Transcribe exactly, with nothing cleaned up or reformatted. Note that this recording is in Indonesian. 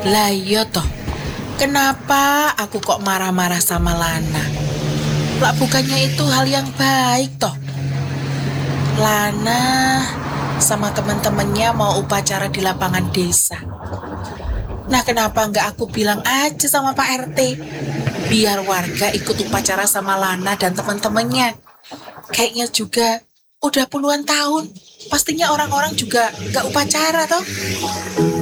Lah iya toh, kenapa aku kok marah-marah sama Lana? Lah bukannya itu hal yang baik toh. Lana sama teman-temannya mau upacara di lapangan desa. Nah kenapa nggak aku bilang aja sama Pak R T? Biar warga ikut upacara sama Lana dan teman-temannya. Kayaknya juga udah puluhan tahun. Pastinya orang-orang juga nggak upacara toh.